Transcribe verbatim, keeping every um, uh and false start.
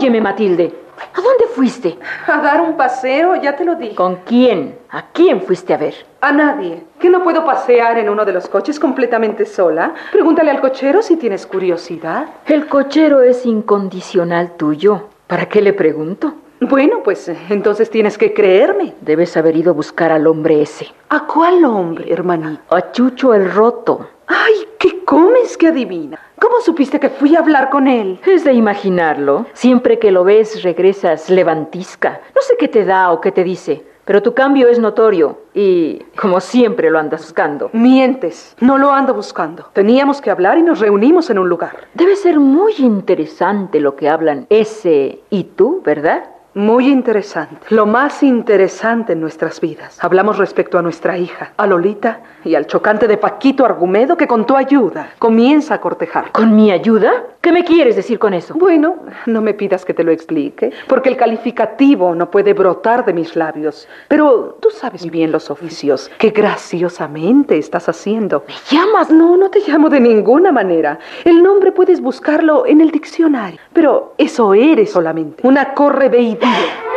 Óyeme, Matilde. ¿A dónde fuiste? A dar un paseo, ya te lo dije. ¿Con quién? ¿A quién fuiste a ver? A nadie. ¿Que no puedo pasear en uno de los coches completamente sola? Pregúntale al cochero si tienes curiosidad. El cochero es incondicional tuyo. ¿Para qué le pregunto? Bueno, pues entonces tienes que creerme. Debes haber ido a buscar al hombre ese. ¿A cuál hombre, hermanito? A Chucho el Roto. ¡Ay, qué comes que adivina! ¿Cómo supiste que fui a hablar con él? Es de imaginarlo. Siempre que lo ves, regresas levantisca. No sé qué te da o qué te dice, pero tu cambio es notorio y, como siempre, lo andas buscando. Mientes. No lo ando buscando. Teníamos que hablar y nos reunimos en un lugar. Debe ser muy interesante lo que hablan ese y tú, ¿verdad? Muy interesante. Lo más interesante en nuestras vidas. Hablamos respecto a nuestra hija, a Lolita y al chocante de Paquito Argumedo que con tu ayuda comienza a cortejar. ¿Con mi ayuda? ¿Qué me quieres decir con eso? Bueno, no me pidas que te lo explique, porque el calificativo no puede brotar de mis labios. Pero tú sabes bien los oficios que graciosamente estás haciendo. ¿Me llamas? No, no te llamo de ninguna manera. El nombre puedes buscarlo en el diccionario. Pero eso eres solamente, una correveidía.